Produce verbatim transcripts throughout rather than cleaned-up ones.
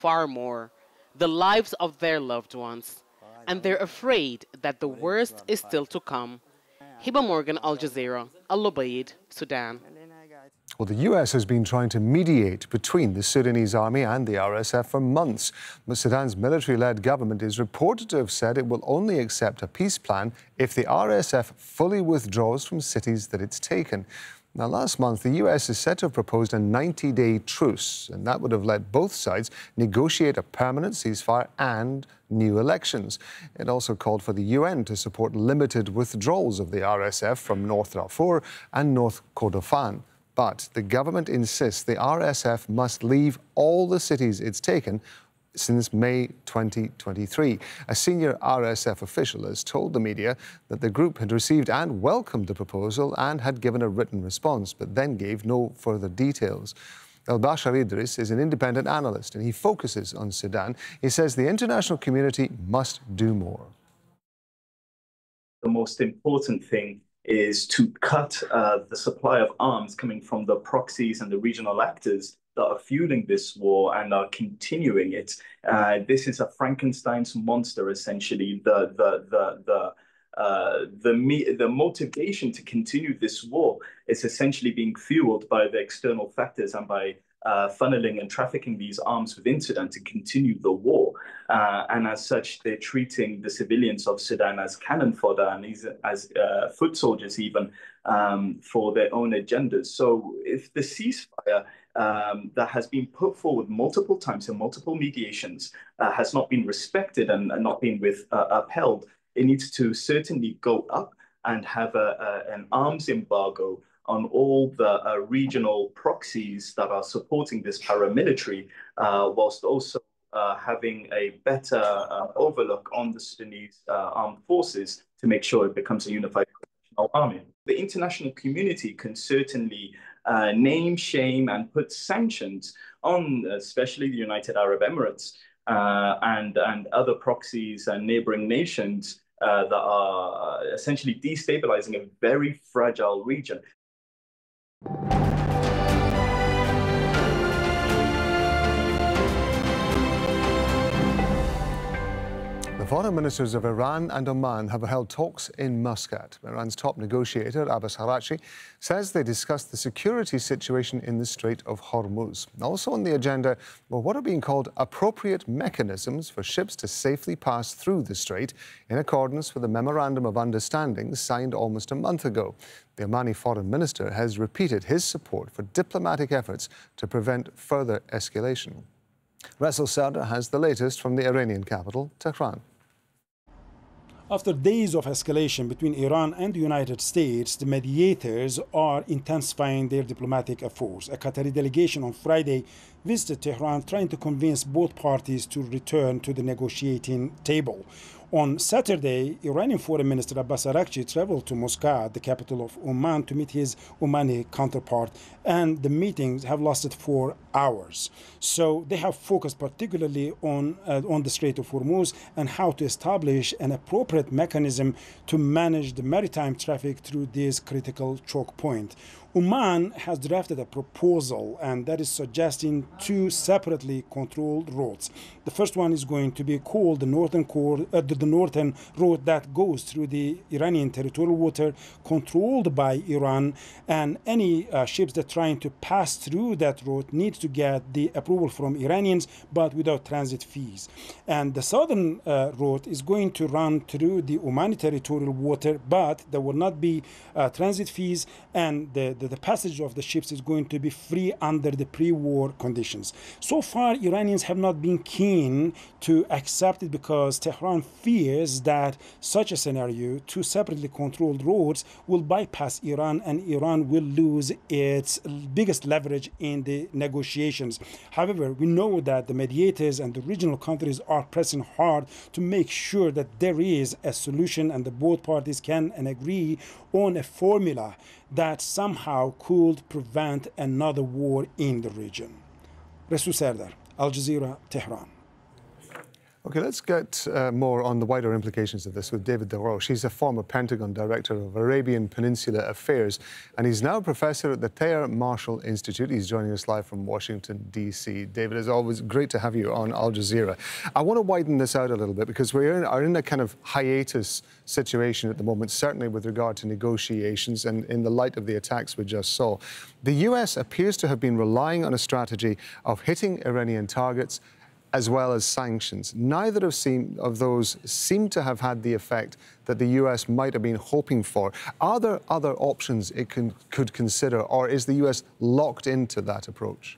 far more the lives of their loved ones, and they're afraid that the worst is still to come. Hiba Morgan, Al Jazeera, Al Ubaid, Sudan. Well, the U S has been trying to mediate between the Sudanese army and the R S F for months. But Sudan's military-led government is reported to have said it will only accept a peace plan if the R S F fully withdraws from cities that it's taken. Now, last month, the U S is said to have proposed a ninety-day truce, and that would have let both sides negotiate a permanent ceasefire and new elections. It also called for the U N to support limited withdrawals of the R S F from North Darfur and North Kordofan. But the government insists the R S F must leave all the cities it's taken since May twenty twenty-three. A senior R S F official has told the media that the group had received and welcomed the proposal and had given a written response, but then gave no further details. El-Bashar Idris is an independent analyst and he focuses on Sudan. He says the international community must do more. The most important thing is to cut uh, the supply of arms coming from the proxies and the regional actors that are fueling this war and are continuing it. Uh, this is a Frankenstein's monster, essentially. The the the the uh, the me the motivation to continue this war is essentially being fueled by the external factors and by uh, funneling and trafficking these arms within Sudan to continue the war. Uh, and as such, they're treating the civilians of Sudan as cannon fodder and as uh, foot soldiers even um, for their own agendas. So if the ceasefire Um, that has been put forward multiple times in multiple mediations uh, has not been respected and, and not been with, uh, upheld, it needs to certainly go up and have a, a, an arms embargo on all the uh, regional proxies that are supporting this paramilitary, uh, whilst also uh, having a better uh, overlook on the Sudanese uh, armed forces to make sure it becomes a unified army. The international community can certainly Uh, name, shame, and put sanctions on especially the United Arab Emirates uh, and, and other proxies and neighboring nations uh, that are essentially destabilizing a very fragile region. The foreign ministers of Iran and Oman have held talks in Muscat. Iran's top negotiator, Abbas Araghchi, says they discussed the security situation in the Strait of Hormuz. Also on the agenda were what are being called appropriate mechanisms for ships to safely pass through the strait in accordance with the Memorandum of Understanding signed almost a month ago. The Omani foreign minister has repeated his support for diplomatic efforts to prevent further escalation. Rasul Sardar has the latest from the Iranian capital, Tehran. After days of escalation between Iran and the United States, the mediators are intensifying their diplomatic efforts. A Qatari delegation on Friday visited Tehran trying to convince both parties to return to the negotiating table. On Saturday, Iranian Foreign Minister Abbas Araghchi traveled to Muscat, the capital of Oman, to meet his Omani counterpart, and the meetings have lasted four hours. So they have focused particularly on, uh, on the Strait of Hormuz and how to establish an appropriate mechanism to manage the maritime traffic through this critical choke point. Oman has drafted a proposal, and that is suggesting two separately controlled routes. The first one is going to be called the northern, core, uh, the, the northern route that goes through the Iranian territorial water controlled by Iran, and any uh, ships that are trying to pass through that route need to get the approval from Iranians, but without transit fees. And the southern uh, route is going to run through the Omani territorial water, but there will not be uh, transit fees, and the The, the passage of the ships is going to be free under the pre-war conditions. So far, Iranians have not been keen to accept it because Tehran fears that such a scenario, two separately controlled roads, will bypass Iran and Iran will lose its biggest leverage in the negotiations. However, we know that the mediators and the regional countries are pressing hard to make sure that there is a solution and that both parties can and agree on a formula that somehow could prevent another war in the region. Rasul Sardar, Al Jazeera, Tehran. OK, let's get uh, more on the wider implications of this with David Deroche. He's a former Pentagon Director of Arabian Peninsula Affairs, and he's now a professor at the Thayer Marshall Institute. He's joining us live from Washington, D C. David, as always, great to have you on Al Jazeera. I want to widen this out a little bit because we are in a kind of hiatus situation at the moment, certainly with regard to negotiations and in the light of the attacks we just saw. The U S appears to have been relying on a strategy of hitting Iranian targets as well as sanctions. Neither of, seem, of those seem to have had the effect that the U S might have been hoping for. Are there other options it can, could consider, or is the U S locked into that approach?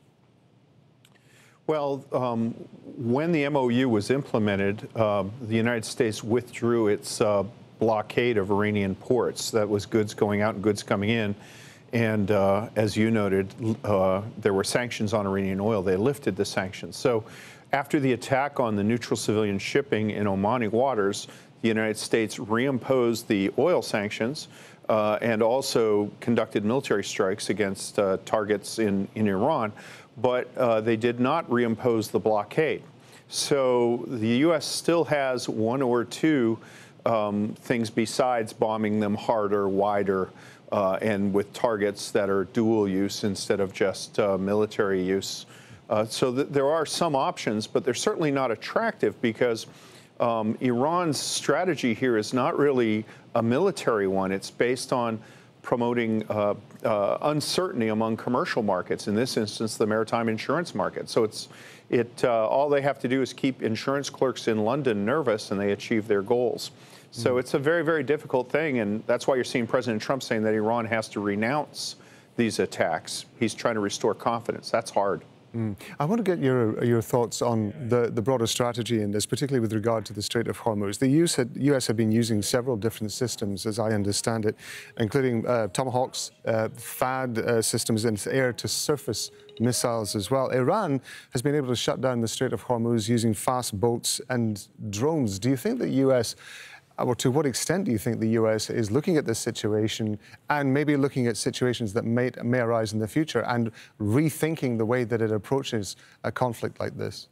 Well, um, when the M O U was implemented, uh, the United States withdrew its uh, blockade of Iranian ports. That was goods going out and goods coming in. And uh, as you noted, uh, there were sanctions on Iranian oil. They lifted the sanctions. So after the attack on the neutral civilian shipping in Omani waters, the United States reimposed the oil sanctions uh, and also conducted military strikes against uh, targets in, in Iran. But uh, they did not reimpose the blockade. So the U S still has one or two um, things besides bombing them harder, wider, Uh, and with targets that are dual use instead of just uh, military use. Uh, so th there are some options, but they're certainly not attractive because um, Iran's strategy here is not really a military one. It's based on promoting uh, uh, uncertainty among commercial markets, in this instance, the maritime insurance market. So it's, it, uh, all they have to do is keep insurance clerks in London nervous and they achieve their goals. So it's a very, very difficult thing, and that's why you're seeing President Trump saying that Iran has to renounce these attacks. He's trying to restore confidence. That's hard. Mm. I want to get your your thoughts on the, the broader strategy in this, particularly with regard to the Strait of Hormuz. The U S had, U S had been using several different systems, as I understand it, including uh, Tomahawks, uh, THAAD uh, systems, and air-to-surface missiles as well. Iran has been able to shut down the Strait of Hormuz using fast boats and drones. Do you think the U S or to what extent do you think the U S is looking at this situation and maybe looking at situations that may, may arise in the future and rethinking the way that it approaches a conflict like this?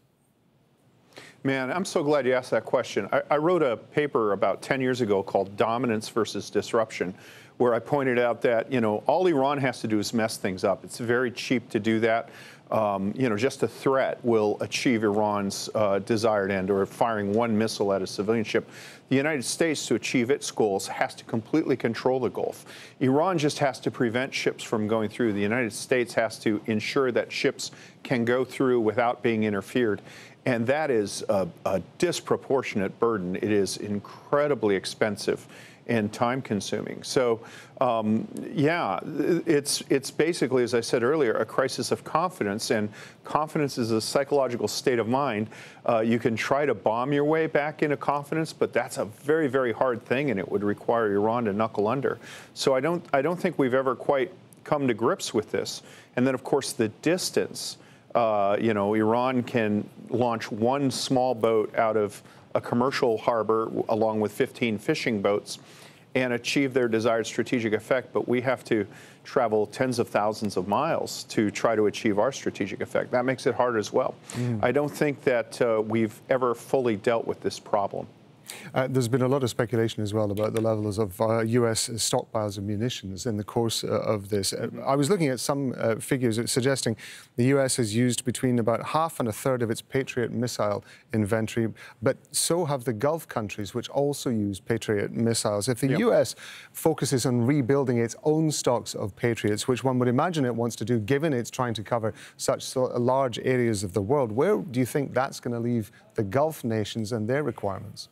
Man, I'm so glad you asked that question. I, I wrote a paper about ten years ago called Dominance versus Disruption, where I pointed out that, you know, all Iran has to do is mess things up. It's very cheap to do that. Um, you know, just a threat will achieve Iran's uh, desired end, or firing one missile at a civilian ship. The United States, to achieve its goals, has to completely control the Gulf. Iran just has to prevent ships from going through. The United States has to ensure that ships can go through without being interfered. And that is a, a disproportionate burden. It is incredibly expensive and time-consuming. So, um, yeah, it's it's basically, as I said earlier, a crisis of confidence, and confidence is a psychological state of mind. Uh, you can try to bomb your way back into confidence, but that's a very, very hard thing, and it would require Iran to knuckle under. So I don't I don't think we've ever quite come to grips with this. And then, of course, the distance. Uh, you know, Iran can launch one small boat out of a commercial harbor along with fifteen fishing boats and achieve their desired strategic effect, but we have to travel tens of thousands of miles to try to achieve our strategic effect. That makes it hard as well. Mm. I don't think that uh, we've ever fully dealt with this problem. Uh, there's been a lot of speculation as well about the levels of uh, U S stockpiles of munitions in the course uh, of this. Uh, I was looking at some uh, figures suggesting the U S has used between about half and a third of its Patriot missile inventory, but so have the Gulf countries, which also use Patriot missiles. If the yep. U S focuses on rebuilding its own stocks of Patriots, which one would imagine it wants to do, given it's trying to cover such so large areas of the world, where do you think that's going to leave the Gulf nations and their requirements?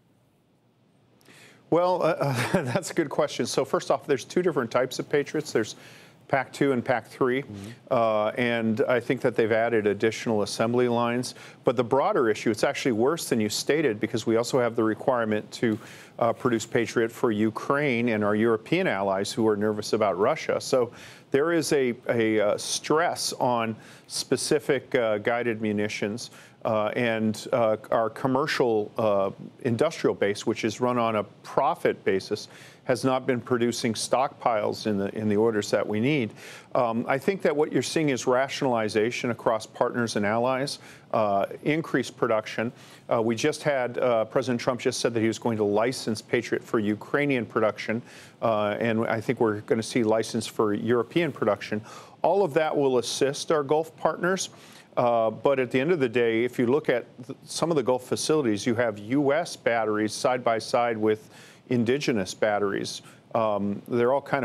Well, uh, that's a good question. So first off, there's two different types of Patriots. There's PAC two and PAC three, mm-hmm. uh, and I think that they've added additional assembly lines. But the broader issue, it's actually worse than you stated, because we also have the requirement to uh, produce Patriot for Ukraine and our European allies who are nervous about Russia. So there is a, a, a stress on specific uh, guided munitions. Uh, and uh, our commercial uh, industrial base, which is run on a profit basis, has not been producing stockpiles in the in the orders that we need. Um, I think that what you're seeing is rationalization across partners and allies. uh, increase production. Uh, we just had, uh, President Trump just said that he was going to license Patriot for Ukrainian production, uh, and I think we're going to see license for European production. All of that will assist our Gulf partners. Uh, but at the end of the day, if you look at th some of the Gulf facilities, you have U S batteries side by side with indigenous batteries. Um, they're all kind of